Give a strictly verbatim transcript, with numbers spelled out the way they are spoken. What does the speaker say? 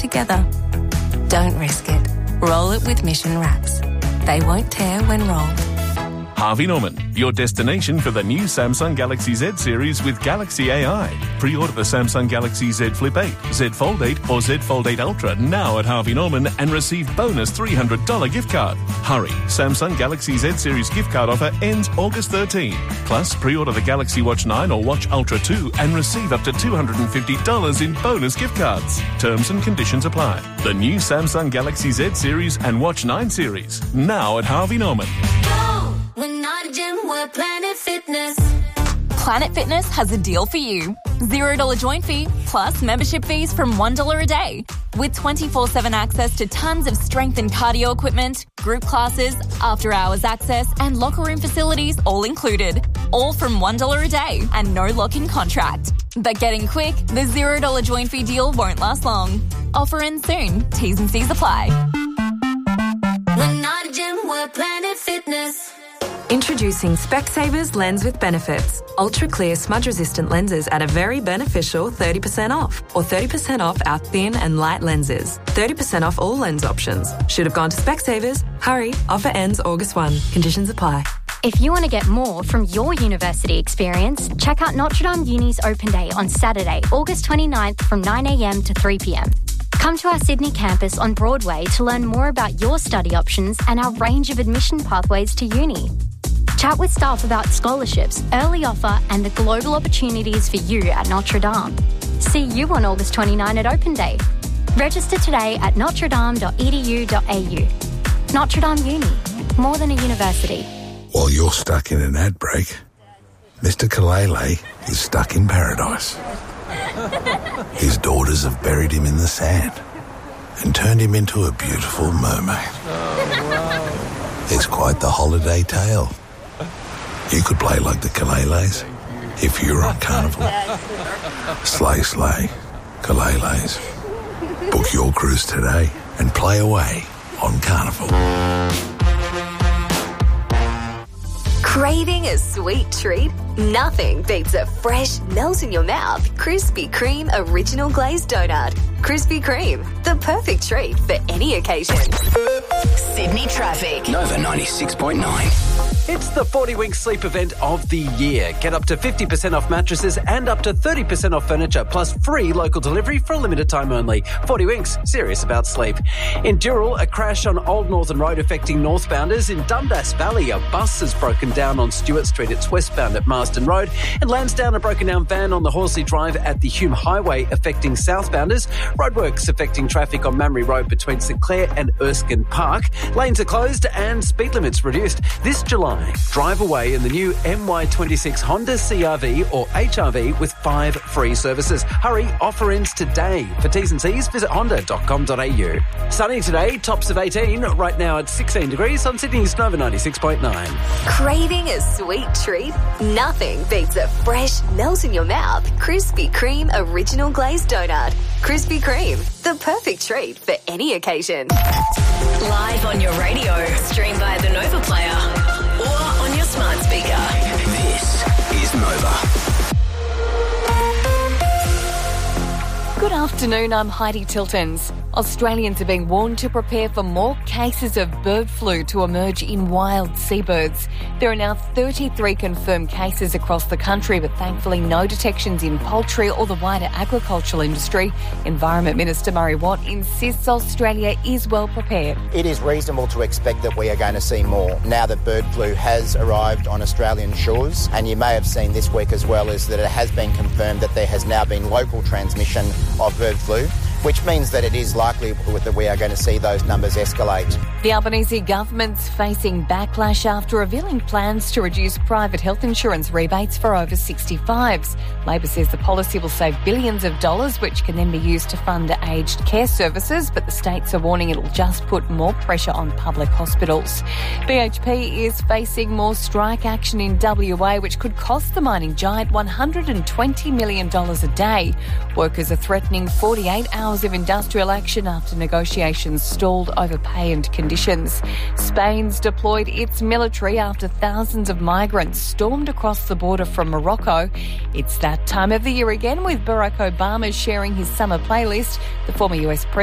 together. Don't risk it. Roll it with Mission Wraps. They won't tear when rolled. Harvey Norman, your destination for the new Samsung Galaxy Z series with Galaxy A I. Pre-order the Samsung Galaxy Z Flip eight, Z Fold eight or Z Fold eight Ultra now at Harvey Norman and receive bonus three hundred dollars gift card. Hurry, Samsung Galaxy Z series gift card offer ends August thirteenth. Plus, pre-order the Galaxy Watch nine or Watch Ultra two and receive up to two hundred fifty dollars in bonus gift cards. Terms and conditions apply. The new Samsung Galaxy Z series and Watch nine series now at Harvey Norman. We're not a gym, we're Planet Fitness. Planet Fitness has a deal for you. zero dollars joint fee plus membership fees from one dollar a day. With twenty-four seven access to tons of strength and cardio equipment, group classes, after-hours access and locker room facilities all included. All from one dollar a day and no lock-in contract. But getting quick, the zero dollars joint fee deal won't last long. Offer ends soon. T's and C's apply. We're not a gym, we're Planet Fitness. Introducing Specsavers Lens with Benefits. Ultra clear smudge resistant lenses at a very beneficial thirty percent off. Or thirty percent off our thin and light lenses. thirty percent off all lens options. Should have gone to Specsavers. Hurry, offer ends August first. Conditions apply. If you want to get more from your university experience, check out Notre Dame Uni's Open Day on Saturday, August twenty-ninth from nine a m to three p m. Come to our Sydney campus on Broadway to learn more about your study options and our range of admission pathways to uni. Chat with staff about scholarships, early offer and the global opportunities for you at Notre Dame. See you on August twenty-ninth at Open Day. Register today at notre dame dot e d u dot a u. Notre Dame Uni, more than a university. While you're stuck in an ad break, Mister Kalele is stuck in paradise. His daughters have buried him in the sand and turned him into a beautiful mermaid. Oh, wow. It's quite the holiday tale. You could play like the Kaleles if you were on Carnival. Slay, slay, Kaleles. Book your cruise today and play away on Carnival. Craving a sweet treat? Nothing beats a fresh, melt-in-your-mouth Krispy Kreme original glazed donut. Krispy Kreme, the perfect treat for any occasion. Sydney traffic. Nova ninety-six point nine. It's the forty Winks Sleep event of the year. Get up to fifty percent off mattresses and up to thirty percent off furniture, plus free local delivery for a limited time only. forty Winks, serious about sleep. In Dural, a crash on Old Northern Road affecting northbounders. In Dundas Valley, a bus has broken down on Stewart Street. It's westbound at Marsden Road. And Lansdowne, a broken down van on the Horsley Drive at the Hume Highway affecting southbounders. Roadworks affecting traffic on Mamre Road between St Clair and Erskine Park. Lanes are closed and speed limits reduced this July. Drive away in the new M Y twenty-six Honda C R V or H R V with five free services. Hurry, offer ends today. For T's and C's, visit honda dot com dot a u. Sunny today, tops of eighteen, right now at sixteen degrees on Sydney's Nova ninety-six point nine. Craving a sweet treat? Nothing beats a fresh, melt-in-your-mouth Krispy Kreme original glazed donut. Krispy Kreme, the perfect treat for any occasion. Live on your radio, stream via the Nova Player or on your smart speaker. This is Nova. Good afternoon, I'm Heidi Tiltons. Australians are being warned to prepare for more cases of bird flu to emerge in wild seabirds. There are now thirty-three confirmed cases across the country, but thankfully no detections in poultry or the wider agricultural industry. Environment Minister Murray Watt insists Australia is well prepared. It is reasonable to expect that we are going to see more now that bird flu has arrived on Australian shores. And you may have seen this week as well is that it has been confirmed that there has now been local transmission of bird flu, which means that it is likely that we are going to see those numbers escalate. The Albanese government's facing backlash after revealing plans to reduce private health insurance rebates for over sixty-fives. Labor says the policy will save billions of dollars, which can then be used to fund aged care services, but the states are warning it'll just put more pressure on public hospitals. B H P is facing more strike action in W A, which could cost the mining giant one hundred twenty million dollars a day. Workers are threatening forty-eight hours of industrial action after negotiations stalled over pay and conditions. Spain's deployed its military after thousands of migrants stormed across the border from Morocco. It's that time of the year again, with Barack Obama sharing his summer playlist. The former U S President